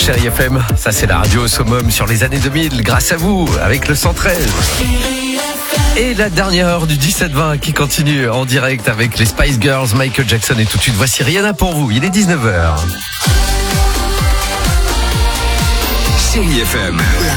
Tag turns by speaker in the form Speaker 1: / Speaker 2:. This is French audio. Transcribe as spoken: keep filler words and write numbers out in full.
Speaker 1: Chérie F M. Ça, c'est la radio au summum sur les années deux mille. Grâce à vous, avec le cent treize. Et la dernière heure du dix-sept vingt qui continue en direct avec les Spice Girls, Michael Jackson et tout de suite, voici Rihanna pour vous. Il est dix-neuf heures.
Speaker 2: Chérie F M.
Speaker 3: La